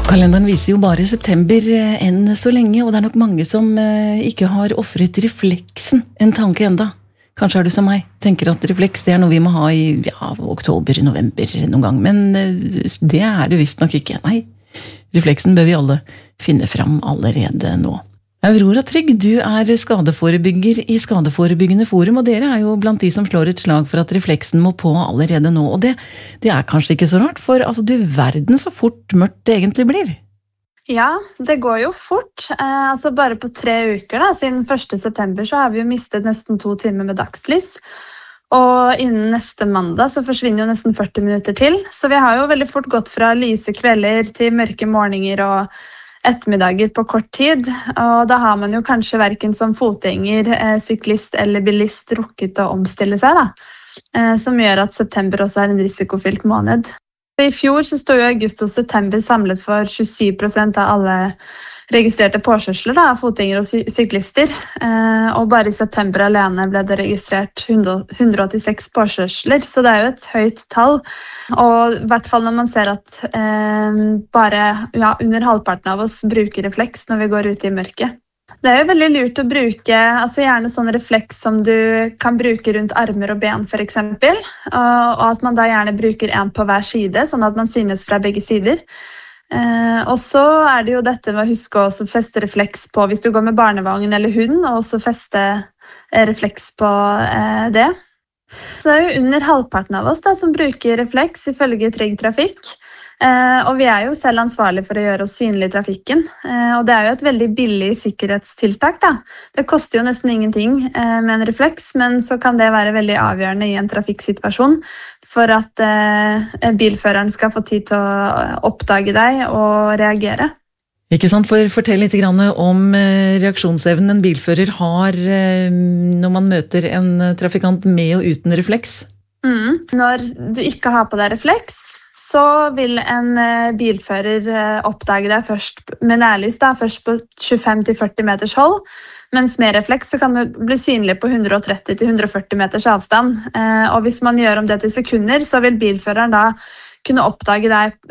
Kalenderen viser jo bare september enn så lenge, og det nok mange som ikke har offret refleksen en tanke enda. Kanskje du som meg, tenker at refleks det noe vi må ha i oktober, november noen gang, men det det visst nok ikke. Nei, refleksen bør vi alle finne fram allerede nå. Aurora Trygg, du skadeforebygger i Skadeforebyggende Forum, og dere jo blant de som slår et slag for at refleksen må på allerede nå, og det kanskje ikke så rart, for altså, du verden så fort mørkt det egentlig blir. Ja, det går jo fort. Bare på 3 uker, siden 1. september, så har vi jo mistet nesten 2 timer med dagslys, og innen neste mandag så forsvinner jo nesten 40 minutter til, så vi har jo veldig fort gått fra lyse kvelder til mørke morgener og ettermiddager på kort tid, og da har man jo kanskje hverken som fotgjenger, syklist eller bilist rukket å omstille seg, som gjør at september også en risikofylt måned. I fjor så stod jo august og september samlet for 27% av alle registrerte påkjørsler av fotgjengere og syklister, og bare i september alene ble det registrert 186 påkjørsler, så det jo et høyt tall, og i hvert fall når man ser at bare under halvparten av oss bruker refleks når vi går ut i mørket. Det jo veldig lurt å bruke, gjerne sånn refleks som du kan bruke rundt armer og ben for eksempel, og at man da gjerne bruker en på hver side, sånn at man synes fra begge sider. Og så det jo dette med å huske å også feste refleks på hvis du går med barnevogn eller hund, og også feste refleks på det. Så det jo under halvparten av oss som bruker refleks ifølge Trygg Trafikk, og vi jo selv ansvarlige for å gjøre oss synlige i trafikken, og det jo et veldig billig sikkerhetstiltak. Det koster jo nesten ingenting med en refleks, men så kan det være veldig avgjørende i en trafikksituasjon for at bilføreren skal få tid til å oppdage deg og reagere. Ikke sant, fortell litt om reaksjonsevnen en bilfører har når man møter en trafikant med og uten refleks. Når du ikke har på deg refleks, så vil en bilfører oppdage deg først med nærlys, først på 25-40 meters hold, mens med refleks så kan du bli synlig på 130-140 meters avstand. Og hvis man gjør om det til sekunder, så vil bilføreren da kunne oppdage deg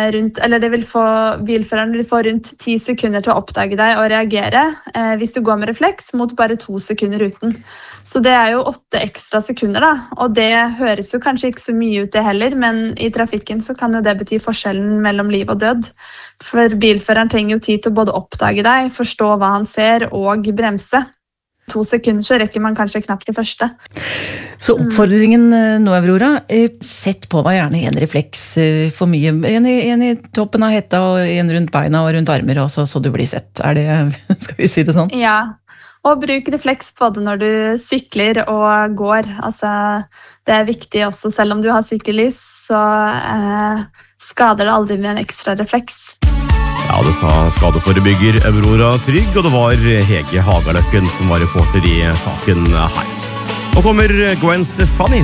bilføreren vil få rundt 10 sekunder til å oppdage deg og reagere hvis du går med refleks mot bare 2 sekunder uten. Så det jo 8 ekstra sekunder og det høres jo kanskje ikke så mye ut det heller, men i trafikken så kan jo det bety forskjellen mellom liv og død. For bilføreren trenger jo tid til å både oppdage deg, forstå hva han ser og bremse. 2 sekunder så rekker man kanskje knapt det første. Så oppfordringen nå, Aurora, sett på deg gjerne en refleks for mye. En i toppen av hetta og en rundt beina og rundt armer, og så du blir sett. Skal vi si det sånn? Ja, og bruk refleks både når du sykler og går. Det viktig også, selv om du har sykkellys, så skader det aldri med en ekstra refleks. Ja, det sa skadeforebygger Aurora Trygg, og det var Hege Hagaløkken som var reporter i saken her. Nå kommer Gwen Stefani